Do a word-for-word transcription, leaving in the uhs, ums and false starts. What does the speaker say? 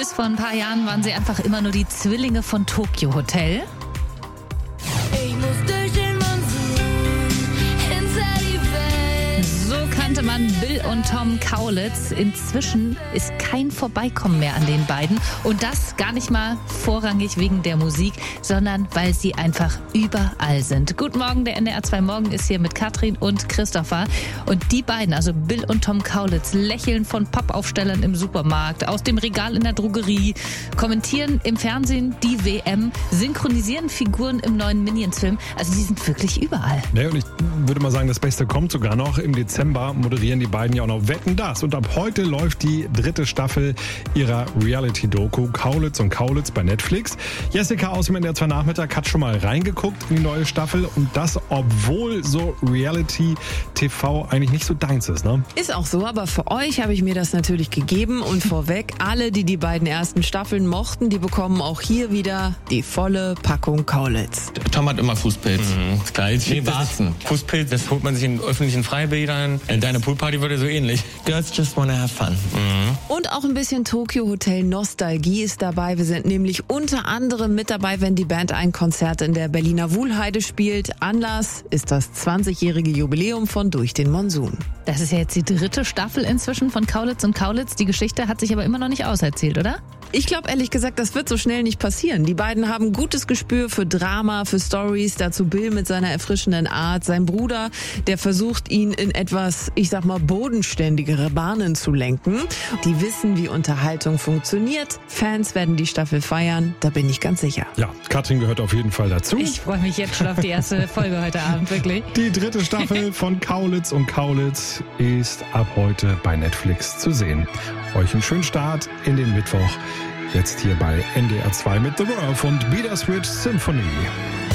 Bis vor ein paar Jahren waren sie einfach immer nur die Zwillinge von Tokyo Hotel. Ich muss durch den Monsun hinter die Welt. So kannte man Bill und Tom Kaulitz. Inzwischen ist kein Vorbeikommen mehr an den beiden. Und das gar nicht mal vorrangig wegen der Musik, sondern weil sie einfach überall sind. Guten Morgen, der N D R zwei Morgen ist hier mit Katrin und Christopher. Und die beiden, also Bill und Tom Kaulitz, lächeln von Pappaufstellern im Supermarkt, aus dem Regal in der Drogerie, kommentieren im Fernsehen die W M, synchronisieren Figuren im neuen Minions-Film. Also die sind wirklich überall. Ja, und ich würde mal sagen, das Beste kommt sogar noch. Im Dezember moderieren die beiden ja auch noch Wetten, das. Und ab heute läuft die dritte Staffel ihrer Reality-Doku Kaulitz und Kaulitz bei Netflix. Jessica aus dem N D R zwei Nachmittag hat schon mal reingeguckt in die neue Staffel. Und das, obwohl so Reality-T V eigentlich nicht so deins ist, ne? Ist auch so, aber für euch habe ich mir das natürlich gegeben. Und vorweg, alle, die die beiden ersten Staffeln mochten, die bekommen auch hier wieder die volle Packung Kaulitz. Tom hat immer Fußpilz. Mhm, das Geil. Nee, Warzen. Fußpilz, das holt man sich in öffentlichen Freibädern. Deine Poolparty würde so ähnlich. Girls just wanna have fun. Mhm. Und auch ein bisschen Tokyo Hotel Nostalgie ist dabei. Wir sind nämlich unter anderem mit dabei, wenn die Band ein Konzert in der Berliner Wuhlheide spielt. Anlass ist das zwanzigjährige Jubiläum von Durch den Monsun. Das ist ja jetzt die dritte Staffel inzwischen von Kaulitz und Kaulitz. Die Geschichte hat sich aber immer noch nicht auserzählt, oder? Ich glaube ehrlich gesagt, das wird so schnell nicht passieren. Die beiden haben gutes Gespür für Drama, für Stories. Dazu Bill mit seiner erfrischenden Art. Sein Bruder, der versucht, ihn in etwas, ich sag mal, bodenständigere Bahnen zu lenken. Die wissen, wie Unterhaltung funktioniert. Fans werden die Staffel feiern, da bin ich ganz sicher. Ja, Katrin gehört auf jeden Fall dazu. Ich freue mich jetzt schon auf die erste Folge heute Abend, wirklich. Die dritte Staffel von Kaulitz und Kaulitz ist ab heute bei Netflix zu sehen. Euch einen schönen Start in den Mittwoch. Jetzt hier bei N D R zwei mit The Verve und Bittersweet Symphony.